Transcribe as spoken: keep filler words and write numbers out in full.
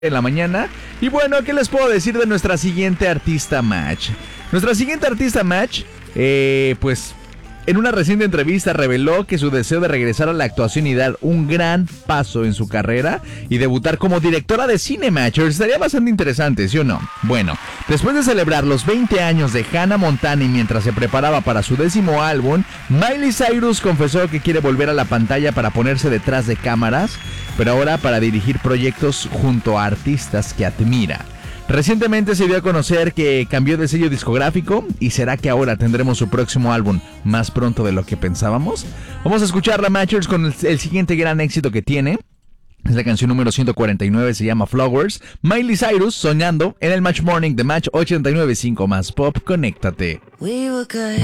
en la mañana. Y bueno, ¿qué les puedo decir de nuestra siguiente artista match? Nuestra siguiente artista match, eh, pues en una reciente entrevista reveló que su deseo de regresar a la actuación y dar un gran paso en su carrera y debutar como directora de cine matchers estaría bastante interesante, ¿sí o no? Bueno, después de celebrar los veinte años de Hannah Montana y mientras se preparaba para su décimo álbum, Miley Cyrus confesó que quiere volver a la pantalla para ponerse detrás de cámaras, pero ahora para dirigir proyectos junto a artistas que admira. Recientemente se dio a conocer que cambió de sello discográfico. ¿Y será que ahora tendremos su próximo álbum más pronto de lo que pensábamos? Vamos a escuchar la Matchers con el, el siguiente gran éxito que tiene. Es la canción número ciento cuarenta y nueve, se llama Flowers. Miley Cyrus soñando en el Match Morning de Match ochenta y nueve punto cinco más Pop. Conéctate. We were good.